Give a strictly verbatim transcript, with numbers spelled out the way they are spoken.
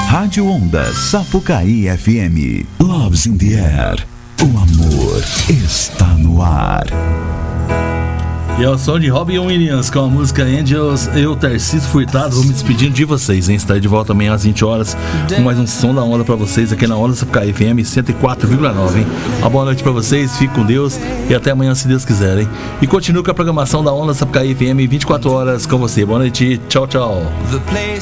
Rádio Onda Sapucaí F M. Loves in the air. O amor está no ar. E é o som de Robin Williams com a música Angels. Eu, Tarcísio Furtado, vou me despedindo de vocês, hein? Estarei de volta amanhã às vinte horas com mais um som da onda pra vocês aqui na Onda Sapucaí F M cento e quatro vírgula nove, hein? Uma boa noite pra vocês, fique com Deus e até amanhã, se Deus quiser, hein? E continue com a programação da Onda Sapucaí F M vinte e quatro horas com você. Boa noite, tchau, tchau.